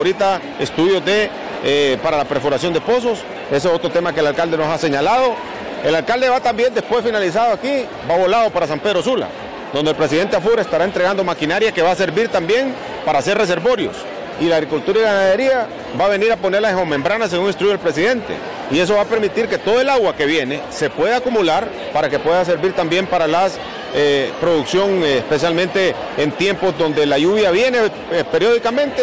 Ahorita estudios para la perforación de pozos, ese es otro tema que el alcalde nos ha señalado. El alcalde va también, después finalizado aquí, va volado para San Pedro Sula, donde el presidente Afur estará entregando maquinaria que va a servir también para hacer reservorios. Y la agricultura y ganadería va a venir a poner las geomembranas según instruye el presidente. Y eso va a permitir que todo el agua que viene se pueda acumular para que pueda servir también para la producción, especialmente en tiempos donde la lluvia viene periódicamente.